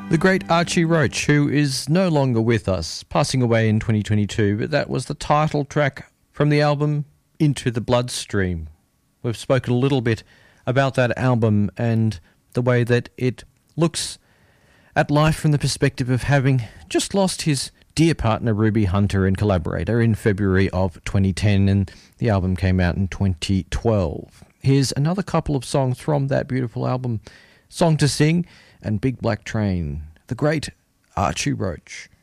The great Archie Roach, who is no longer with us, passing away in 2022, but that was the title track from the album Into the Bloodstream. We've spoken a little bit about that album and the way that it looks at life from the perspective of having just lost his dear partner Ruby Hunter and collaborator in February of 2010, and the album came out in 2012. Here's another couple of songs from that beautiful album, Song to Sing and Big Black Train, the great Archie Roach.